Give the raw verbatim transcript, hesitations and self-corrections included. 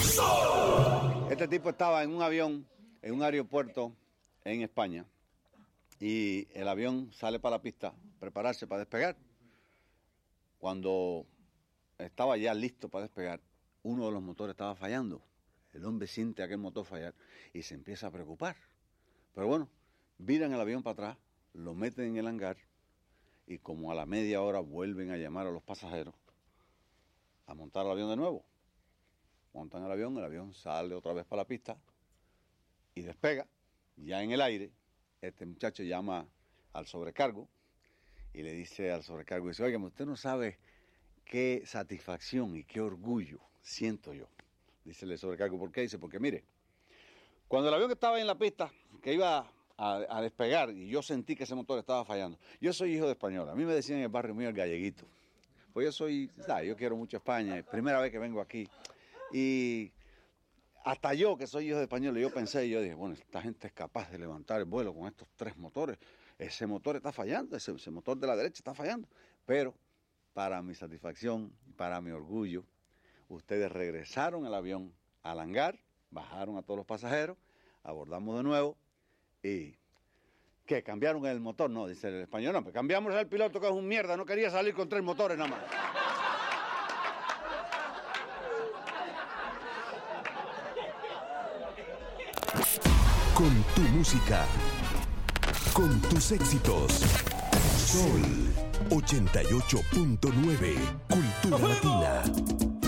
Este tipo estaba en un avión, en un aeropuerto en España, y el avión sale para la pista, prepararse para despegar. Cuando estaba ya listo para despegar, uno de los motores estaba fallando. El hombre siente aquel motor fallar y se empieza a preocupar. Pero bueno, viran el avión para atrás, lo meten en el hangar y como a la media hora vuelven a llamar a los pasajeros a montar el avión de nuevo. Montan el avión, el avión sale otra vez para la pista y despega. Ya en el aire, este muchacho llama al sobrecargo y le dice al sobrecargo, dice, oiga, usted no sabe qué satisfacción y qué orgullo siento yo. Dice el sobrecargo, ¿por qué? Dice, porque mire, cuando el avión estaba en la pista, que iba a, a despegar, y yo sentí que ese motor estaba fallando. Yo soy hijo de español, a mí me decían en el barrio mío el galleguito. Pues yo soy, ¿sabes? Yo quiero mucho España, es primera vez que vengo aquí. Y hasta yo, que soy hijo de español, yo pensé, yo dije, bueno, esta gente es capaz de levantar el vuelo con estos tres motores. Ese motor está fallando, ese, ese motor de la derecha está fallando. Pero, para mi satisfacción, para mi orgullo, ustedes regresaron el avión al hangar, bajaron a todos los pasajeros, abordamos de nuevo y... ¿Qué? ¿Cambiaron el motor? No, dice el español, no, pues cambiamos el piloto que es un mierda, no quería salir con tres motores nada más. Con tu música, con tus éxitos. Sol ochenta y ocho punto nueve, Cultura Latina.